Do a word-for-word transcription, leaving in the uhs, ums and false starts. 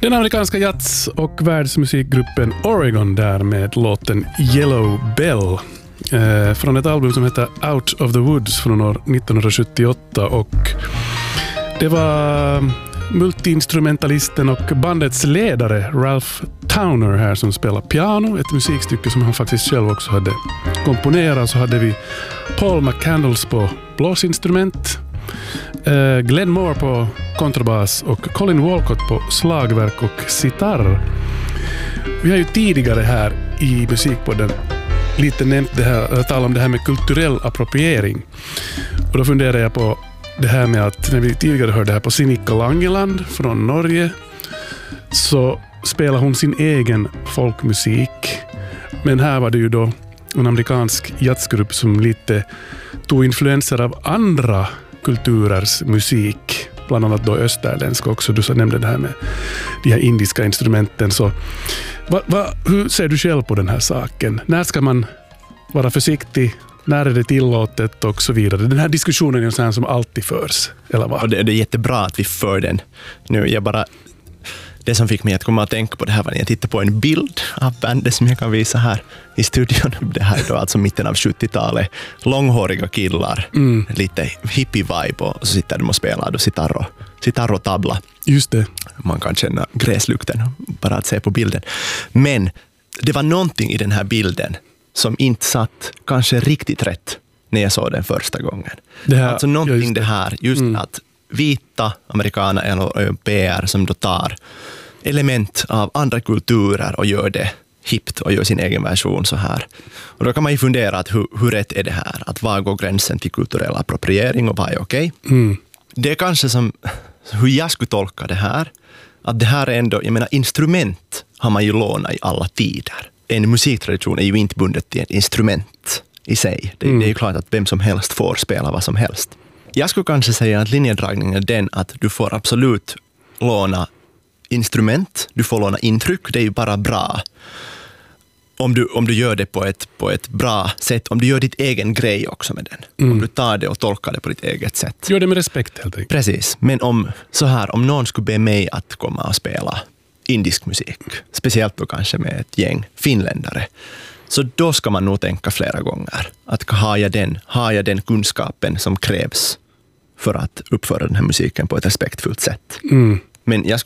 Den amerikanska jazz- och världsmusikgruppen Oregon där med låten Yellow Bell eh, från ett album som heter Out of the Woods från år nittonhundrasjuttioåtta, och det var multiinstrumentalisten och bandets ledare Ralph Towner här som spelar piano, ett musikstycke som han faktiskt själv också hade komponerat. Så hade vi Paul McCandles på blåsinstrument, Uh, Glenn Moore på kontrabas och Colin Walcott på slagverk och sitar. Vi har ju tidigare här i Musikpodden lite nämnt det här, talat om det här med kulturell appropriering. Och då funderar jag på det här med att när vi tidigare hörde här på Sinikka Langeland från Norge, så spelar hon sin egen folkmusik. Men här var det ju då en amerikansk jazzgrupp som lite tog influenser av andra kulturers musik, bland annat då österländsk också. Du så nämnde det här med de här indiska instrumenten. Så, va, va, hur ser du själv på den här saken? När ska man vara försiktig? När är det tillåtet och så vidare? Den här diskussionen är en sån som alltid förs, eller vad? Och det, det är jättebra att vi för den. Nu, jag bara, det som fick mig att komma att tänka på det här var när jag tittade på en bild av bandet som jag kan visa här i studion. Det här är då alltså mitten av sjuttiotalet. Långhåriga killar, mm. lite hippie-vibe, och så sitter de och spelar och sitar och, sitar och tabla. Just det. Man kan känna gräslukten bara att se på bilden. Men det var någonting i den här bilden som inte satt kanske riktigt rätt när jag såg den första gången. Det här, alltså någonting just det. det här, just mm. att vita amerikaner eller europeer som då tar element av andra kulturer och gör det hippt och gör sin egen version så här. Och då kan man ju fundera att hur, hur rätt är det här? Att var går gränsen till kulturell appropriering och vad är okej? Okay? Mm. Det är kanske som hur jag skulle tolka det här, att det här är ändå, jag menar, instrument har man ju lånat i alla tider. En musiktradition är ju inte bundet till ett instrument i sig. Det, mm. det är ju klart att vem som helst får spela vad som helst. Jag skulle kanske säga att linjedragningen är den att du får absolut låna instrument, du får låna intryck, det är ju bara bra. Om du, om du gör det på ett, på ett bra sätt, om du gör ditt egen grej också med den. Mm. Om du tar det och tolkar det på ditt eget sätt. Gör det med respekt helt enkelt. Precis, men om, så här, om någon skulle be mig att komma och spela indisk musik, speciellt då kanske med ett gäng finländare, så då ska man nog tänka flera gånger. Att har jag den, har jag den kunskapen som krävs för att uppföra den här musiken på ett respektfullt sätt. Mm. Men jag